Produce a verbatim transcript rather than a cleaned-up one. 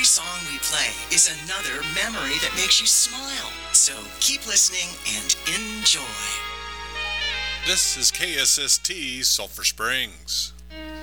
song we play is another memory that makes you smile. So keep listening and enjoy. This is K S S T Sulphur Springs.